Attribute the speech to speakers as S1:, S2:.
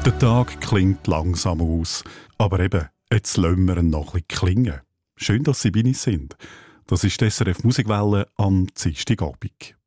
S1: Der Tag klingt langsam aus, aber eben, jetzt lassen wir ihn noch ein bisschen klingen. Schön, dass Sie bei uns sind. Das ist die SRF Musikwelle am Dienstagabend.